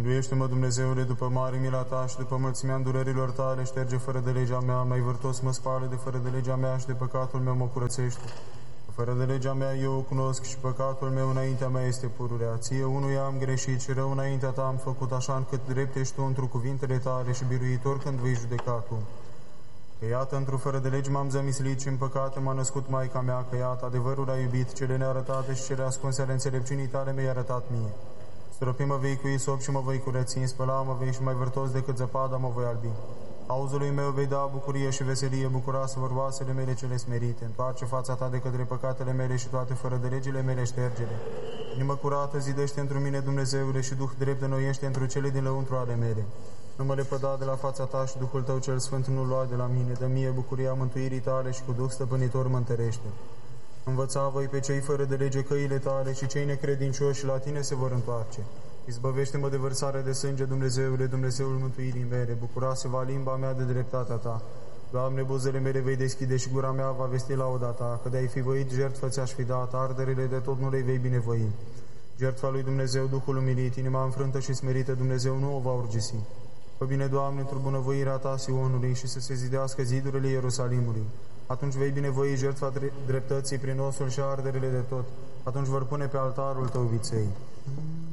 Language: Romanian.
Miluiește-mă, Dumnezeule, după mare mila ta și după mulțimea îndurărilor tale, șterge fără de legea mea, mai vârtos mă spală de fără de legea mea și de păcatul meu mă curățește. Fără de legea mea eu o cunosc și păcatul meu înaintea mea este pururea. Ție unuia am greșit și rău înaintea ta am făcut, așa încât drept ești tu întru cuvintele tale și biruitor când vei judeca tu. Că iată, într-o fără de legi m-am zămislit și în păcate m-a născut Maica mea, că iată, adevărul a iubit, cele nearătate și cele ascunse ale înțelepciunii tale mi-ai arătat mie. Stropi mă vei cu isop și mă voi curăți, spăla mă vei și mai vârtos decât zăpada mă voi albi. Auzului meu vei da bucurie și veselie, bucuroasă vor oasele mele cele smerite. Întoarce fața ta de către păcatele mele și toate fără de legile mele ștergele. Inimă curată zidește întru mine, Dumnezeule, și Duh drept înnoiește întru cele din lăuntru ale mele. Nu mă lepăda de la fața ta și Duhul tău cel sfânt nu lua de la mine. Dă mie bucuria mântuirii tale și cu Duh stăpânitor mă întărește. Învăța voi pe cei fără de lege căile tale și cei necredincioși la tine se vor întoarce. Izbăvește-mă de vărsare de sânge, Dumnezeule, Dumnezeul mântuirii mele. Bucura-se-va limba mea de dreptatea ta. Doamne, buzele mele vei deschide și gura mea va vesti lauda ta. Că de-ai fi voit, jertfă ți-aș fi dat, arderile de tot nu le vei binevoi. Jertfa lui Dumnezeu, Duhul umilit, inima înfrântă și smerită, Dumnezeu nu o va urgisi. Fă bine, Doamne, într-o bunăvoirea ta Sionului și să se zidească zidurile Ierusalimului. Atunci vei binevoi jertfa dreptății prin osul și arderile de tot. Atunci vor pune pe altarul tău viței.